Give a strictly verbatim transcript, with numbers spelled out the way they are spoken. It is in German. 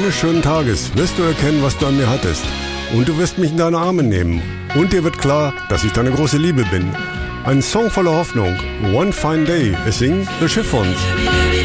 eines schönen Tages wirst du erkennen, was du an mir hattest. Und du wirst mich in deine Arme nehmen. Und dir wird klar, dass ich deine große Liebe bin. Ein Song voller Hoffnung. One Fine Day. Es singt The Chiffons.